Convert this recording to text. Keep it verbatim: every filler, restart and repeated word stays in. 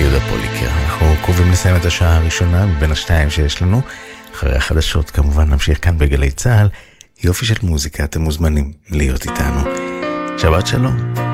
יהודה פוליקר. אנחנו קרובים לסיים את השעה הראשונה מבין השתיים שיש לנו. אחרי החדשות כמובן נמשיך כאן בגלי צהל. יופי של מוזיקה, אתם מוזמנים להיות איתנו. שבת שלום.